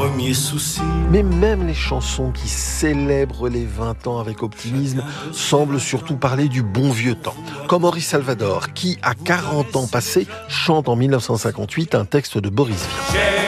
premier souci. Mais même les chansons qui célèbrent les 20 ans avec optimisme semblent surtout parler du bon vieux temps. Comme Henri Salvador, qui, à 40 ans passés, chante en 1958 un texte de Boris Vian.